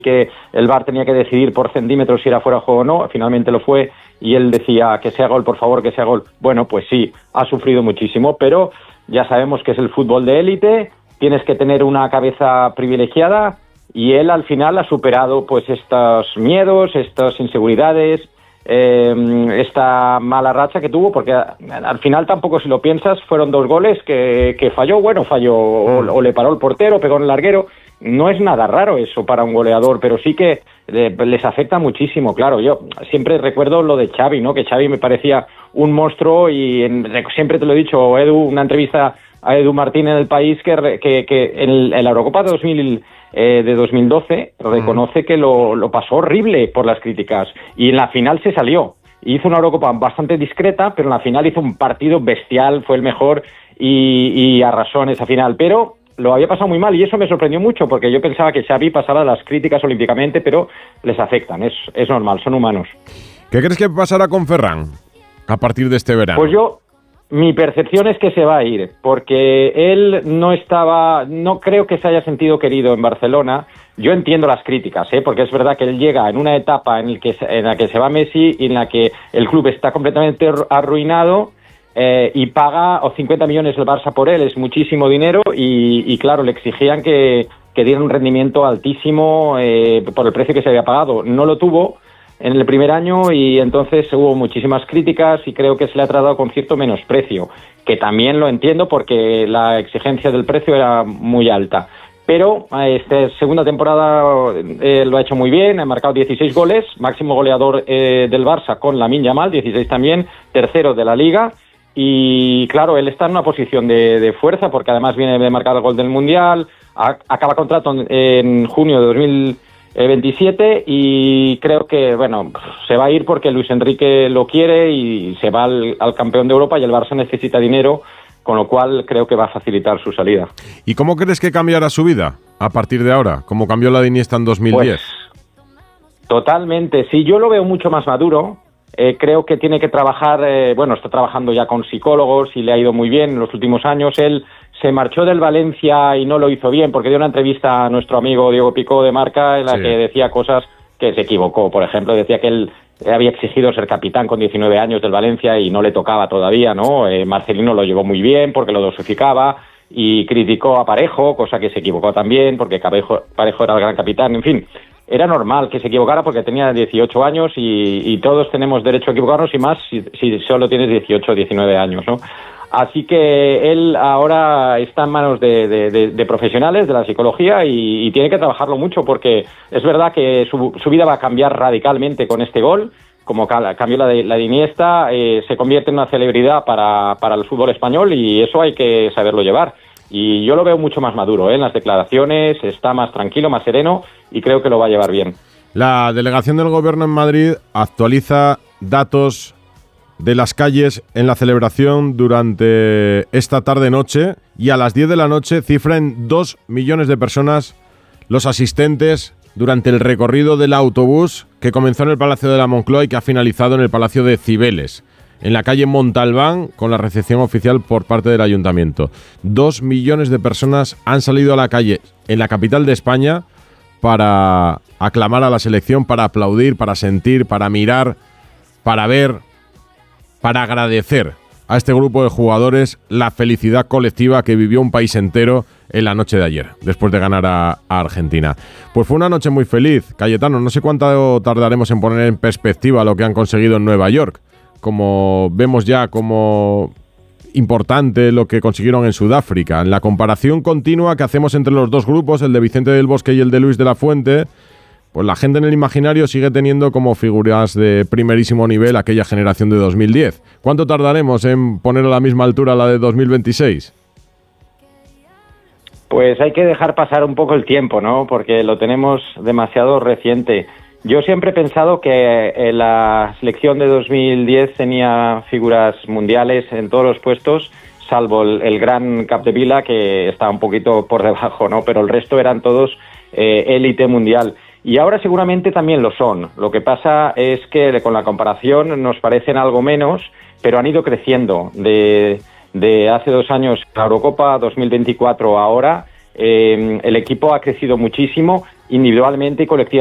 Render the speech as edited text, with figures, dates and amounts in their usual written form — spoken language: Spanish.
que el VAR tenía que decidir por centímetros si era fuera de juego o no, finalmente lo fue, y él decía que sea gol, por favor, que sea gol. Bueno, pues sí, ha sufrido muchísimo, pero ya sabemos que es el fútbol de élite, tienes que tener una cabeza privilegiada, y él al final ha superado pues estos miedos, estas inseguridades, esta mala racha que tuvo, porque al final tampoco, si lo piensas, fueron 2 goles que falló, o le paró el portero, pegó en el larguero. No es nada raro eso para un goleador, pero sí que les afecta muchísimo, claro. Yo siempre recuerdo lo de Xavi, ¿no? Que Xavi me parecía un monstruo y siempre te lo he dicho, Edu, una entrevista a Edu Martín en El País, que en la Eurocopa de 2012 reconoce que lo pasó horrible por las críticas y en la final se salió. Hizo una Eurocopa bastante discreta, pero en la final hizo un partido bestial, fue el mejor y arrasó en esa final, pero lo había pasado muy mal y eso me sorprendió mucho porque yo pensaba que Xavi pasaba las críticas olímpicamente, pero les afectan, es normal, son humanos. ¿Qué crees que pasará con Ferran a partir de este verano? Pues mi percepción es que se va a ir, porque él no creo que se haya sentido querido en Barcelona. Yo entiendo las críticas, porque es verdad que él llega en una etapa en la que se va Messi y en la que el club está completamente arruinado, y paga 50 millones el Barça por él, es muchísimo dinero y claro, le exigían que diera un rendimiento altísimo por el precio que se había pagado. No lo tuvo en el primer año y entonces hubo muchísimas críticas y creo que se le ha tratado con cierto menosprecio, que también lo entiendo porque la exigencia del precio era muy alta. Pero esta segunda temporada lo ha hecho muy bien, ha marcado 16 goles, máximo goleador del Barça con Lamine Yamal, 16 también, tercero de la Liga. Y claro, él está en una posición de fuerza porque además viene de marcar el gol del Mundial, acaba contrato en junio de 2027 y creo que se va a ir porque Luis Enrique lo quiere y se va al campeón de Europa y el Barça necesita dinero, con lo cual creo que va a facilitar su salida. ¿Y cómo crees que cambiará su vida a partir de ahora? ¿Cómo cambió la de Iniesta en 2010? Pues, totalmente, sí, yo lo veo mucho más maduro. Creo que tiene que trabajar, está trabajando ya con psicólogos y le ha ido muy bien en los últimos años. Él se marchó del Valencia y no lo hizo bien porque dio una entrevista a nuestro amigo Diego Picó de Marca en la que decía cosas que se equivocó. Por ejemplo, decía que él había exigido ser capitán con 19 años del Valencia y no le tocaba todavía, ¿no? Marcelino lo llevó muy bien porque lo dosificaba y criticó a Parejo, cosa que se equivocó también porque Parejo era el gran capitán, en fin. Era normal que se equivocara porque tenía 18 años y todos tenemos derecho a equivocarnos y más si solo tienes 18 o 19 años, ¿no? Así que él ahora está en manos de profesionales de la psicología y tiene que trabajarlo mucho porque es verdad que su vida va a cambiar radicalmente con este gol, como cambió la de Iniesta, se convierte en una celebridad para el fútbol español y eso hay que saberlo llevar. Y yo lo veo mucho más maduro, en las declaraciones, está más tranquilo, más sereno y creo que lo va a llevar bien. La delegación del Gobierno en Madrid actualiza datos de las calles en la celebración durante esta tarde-noche y a las 10 de la noche cifra en 2 millones de personas los asistentes durante el recorrido del autobús que comenzó en el Palacio de la Moncloa y que ha finalizado en el Palacio de Cibeles, en la calle Montalbán, con la recepción oficial por parte del Ayuntamiento. 2 millones de personas han salido a la calle en la capital de España para aclamar a la selección, para aplaudir, para sentir, para mirar, para ver, para agradecer a este grupo de jugadores la felicidad colectiva que vivió un país entero en la noche de ayer, después de ganar a Argentina. Pues fue una noche muy feliz, Cayetano. No sé cuánto tardaremos en poner en perspectiva lo que han conseguido en Nueva York. Como vemos ya como importante lo que consiguieron en Sudáfrica. En la comparación continua que hacemos entre los dos grupos, el de Vicente del Bosque y el de Luis de la Fuente, pues la gente en el imaginario sigue teniendo como figuras de primerísimo nivel aquella generación de 2010. ¿Cuánto tardaremos en poner a la misma altura la de 2026? Pues hay que dejar pasar un poco el tiempo, ¿no? Porque lo tenemos demasiado reciente. Yo siempre he pensado que la selección de 2010 tenía figuras mundiales en todos los puestos, salvo el gran Capdevila, que está un poquito por debajo, ¿no? Pero el resto eran todos élite mundial. Y ahora seguramente también lo son. Lo que pasa es que con la comparación nos parecen algo menos, pero han ido creciendo de hace 2 años la Eurocopa 2024 ahora. el equipo ha crecido muchísimo individualmente y colectivamente.